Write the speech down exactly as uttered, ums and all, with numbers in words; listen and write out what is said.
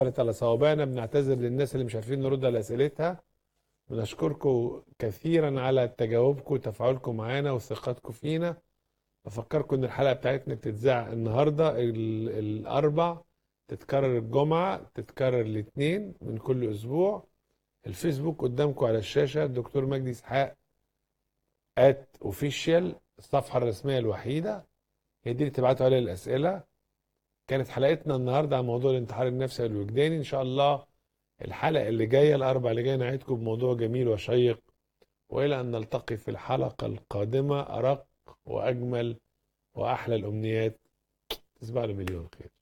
على صوابعنا. بنعتذر للناس اللي مش عارفين نرد على اسئلتها. بنشكركم كثيرا على تجاوبكم وتفاعلكم معانا وثقتكم فينا. بفكركم ان الحلقه بتاعتنا بتتذاع النهارده ال- الاربع، تتكرر الجمعه، تتكرر الاثنين من كل اسبوع. الفيسبوك قدامكم على الشاشه، الدكتور مجدي اسحاق ات اوفيشال، الصفحه الرسميه الوحيده، هي دي اللي تبعتوا عليها الاسئله. كانت حلقتنا النهارده عن موضوع الانتحار النفسي والوجداني. ان شاء الله الحلقة اللي جاية الأربع اللي جاية نعيدكم بموضوع جميل وشيق، وإلى أن نلتقي في الحلقة القادمة، أرق وأجمل وأحلى الأمنيات. تصبحوا على مليون خير.